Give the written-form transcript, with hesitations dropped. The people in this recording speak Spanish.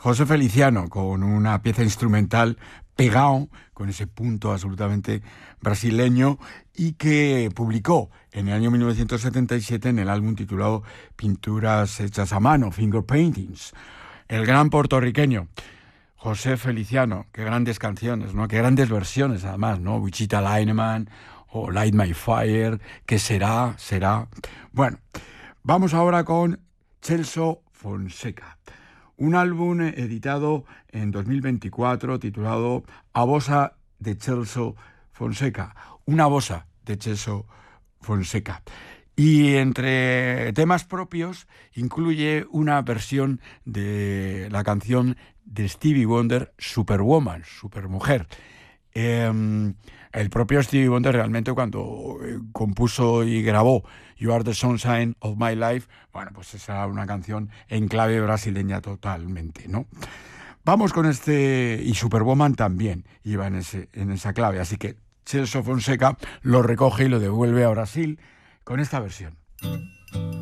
José Feliciano, con una pieza instrumental pegado, con ese punto absolutamente brasileño, y que publicó en el año 1977 en el álbum titulado Pinturas hechas a mano, Finger Paintings. El gran puertorriqueño José Feliciano, qué grandes canciones, ¿no? Qué grandes versiones además, ¿no? Wichita Lineman o Light My Fire, ¿qué será? Será. Bueno, vamos ahora con Celso Fonseca. Un álbum editado en 2024 titulado A Bossa de Celso Fonseca. Una bossa de Celso Fonseca. Y entre temas propios incluye una versión de la canción de Stevie Wonder, Superwoman, Supermujer. El propio Stevie Wonder realmente cuando compuso y grabó You Are the Sunshine of My Life, bueno, pues esa era una canción en clave brasileña totalmente, ¿no? Vamos con este, y Superwoman también iba en esa clave, así que Celso Fonseca lo recoge y lo devuelve a Brasil con esta versión.